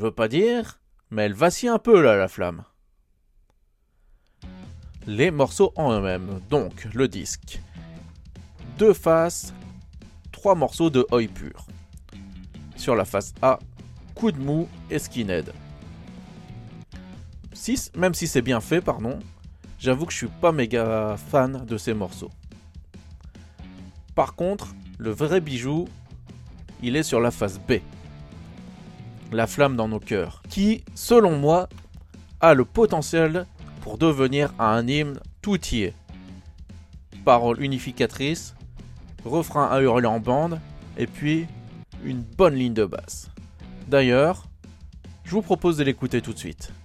veux pas dire, mais elle vacille un peu là, la flamme. Les morceaux en eux-mêmes, donc le disque. 2 faces, 3 morceaux de oi pur. Sur la face A, coup de mou et skinhead. Même si c'est bien fait, j'avoue que je suis pas méga fan de ces morceaux. Par contre, le vrai bijou, il est sur la face B. La flamme dans nos cœurs, qui, selon moi, a le potentiel pour devenir un hymne tout y est. Paroles unificatrices, refrain à hurler en bande, et puis une bonne ligne de basse. D'ailleurs, je vous propose de l'écouter tout de suite.